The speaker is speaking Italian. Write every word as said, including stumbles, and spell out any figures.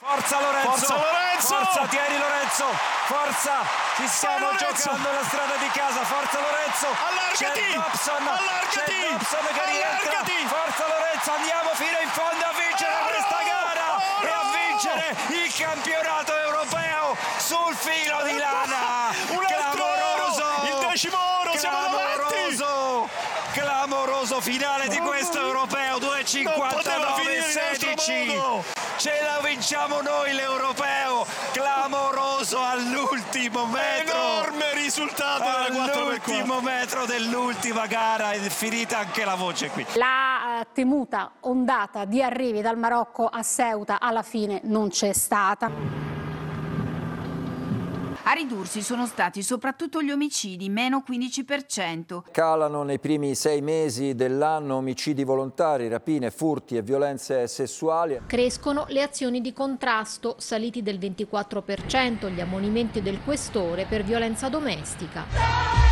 Forza Lorenzo, forza Lorenzo, forza Thierry Lorenzo, forza, ci stiamo giocando la strada di casa, forza Lorenzo, allargati, c'è Dobson, allargati, c'è Dobson che rientra, forza Lorenzo, andiamo fino in fondo a vincere oh, questa gara oh, no. e a vincere il campionato europeo sul filo di lana, clamoroso, oro, il decimo oro, siamo clamoroso, clamoroso finale di questo europeo, due cinquantanove sedici. Ce la vinciamo noi l'europeo, clamoroso all'ultimo metro, enorme risultato all'ultimo metro dell'ultima gara, è finita anche la voce qui. La uh, temuta ondata di arrivi dal Marocco a Ceuta alla fine non c'è stata. A ridursi sono stati soprattutto gli omicidi, meno quindici per cento. Calano nei primi sei mesi dell'anno omicidi volontari, rapine, furti e violenze sessuali. Crescono le azioni di contrasto, saliti del ventiquattro per cento gli ammonimenti del questore per violenza domestica.